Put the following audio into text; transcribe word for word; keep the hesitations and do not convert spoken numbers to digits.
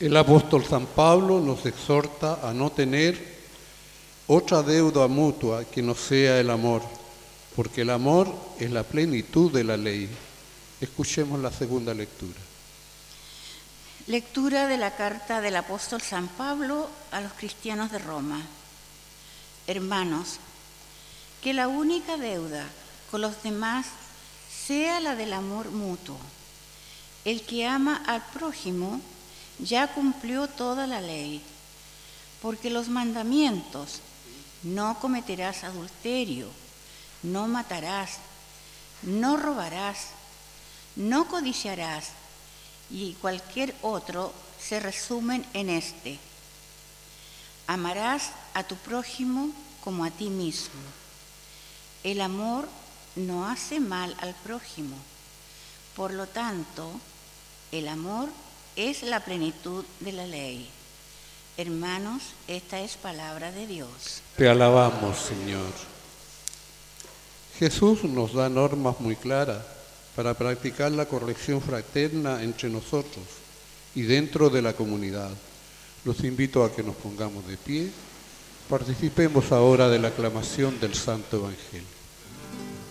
El apóstol San Pablo nos exhorta a no tener otra deuda mutua que no sea el amor, porque el amor es la plenitud de la ley. Escuchemos la segunda lectura. Lectura de la carta del apóstol San Pablo a los cristianos de Roma. Hermanos, que la única deuda con los demás sea la del amor mutuo. El que ama al prójimo ya cumplió toda la ley, porque los mandamientos: no cometerás adulterio, no matarás, no robarás, no codiciarás, y cualquier otro se resumen en este: amarás a tu prójimo como a ti mismo. El amor no hace mal al prójimo. Por lo tanto, el amor es la plenitud de la ley. Hermanos, esta es palabra de Dios. Te alabamos, Señor. Jesús nos da normas muy claras para practicar la corrección fraterna entre nosotros y dentro de la comunidad. Los invito a que nos pongamos de pie. Participemos ahora de la aclamación del Santo Evangelio.